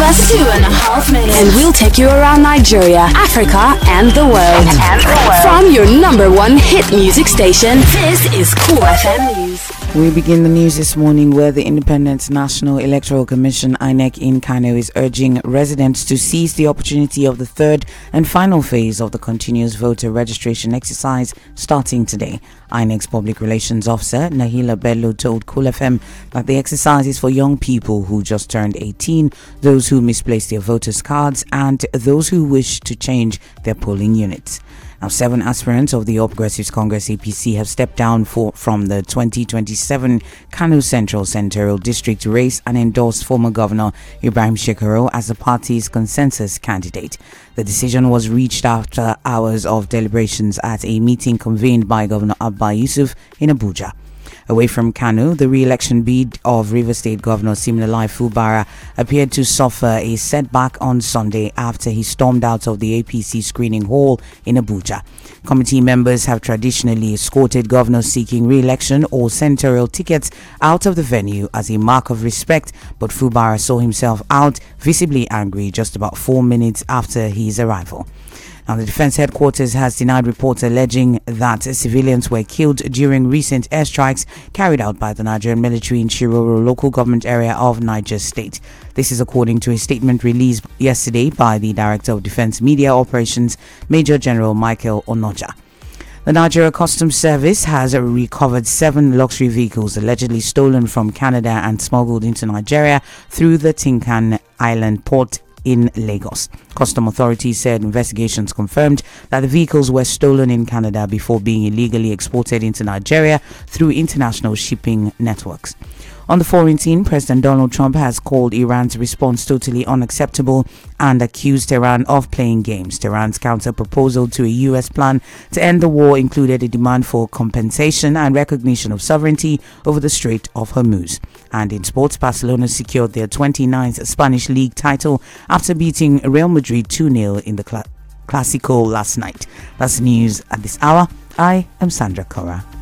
us 2.5 minutes, and we'll take you around Nigeria, Africa, and the world. From your number one hit music station, this is Cool FM News. We begin the news this morning where the Independent National Electoral Commission INEC in Kano is urging residents to seize the opportunity of the third and final phase of the continuous voter registration exercise starting today. INEC's Public Relations Officer Nahila Bello told Cool FM that the exercise is for young people who just turned 18, those who misplaced their voters' cards, and those who wish to change their polling units. Now, 7 aspirants of the All Progressives Congress APC have stepped down from the 2027 Kano Central Senatorial District race and endorsed former Governor Ibrahim Shekaru as the party's consensus candidate. The decision was reached after hours of deliberations at a meeting convened by Governor Abba Yusuf in Abuja. Away from Kano, the re-election bid of Rivers State Governor Siminalayi Fubara appeared to suffer a setback on Sunday after he stormed out of the APC screening hall in Abuja. Committee members have traditionally escorted governors seeking re-election or senatorial tickets out of the venue as a mark of respect, but Fubara saw himself out, visibly angry, just about 4 minutes after his arrival. Now, the Defense Headquarters has denied reports alleging that civilians were killed during recent airstrikes carried out by the Nigerian military in Shiroro local government area of Niger State. This is according to a statement released yesterday by the Director of Defense Media Operations, Major General Michael Onoja. The Nigeria Customs Service has recovered 7 luxury vehicles allegedly stolen from Canada and smuggled into Nigeria through the Tinkan Island port in Lagos. Custom authorities said investigations confirmed that the vehicles were stolen in Canada before being illegally exported into Nigeria through international shipping networks. On the foreign scene, President Donald Trump has called Iran's response totally unacceptable and accused Tehran of playing games. Tehran's counter-proposal to a U.S. plan to end the war included a demand for compensation and recognition of sovereignty over the Strait of Hormuz. And in sports, Barcelona secured their 29th Spanish League title after beating Real Madrid 2-0 in the Clásico last night. That's news at this hour. I am Sandra Cora.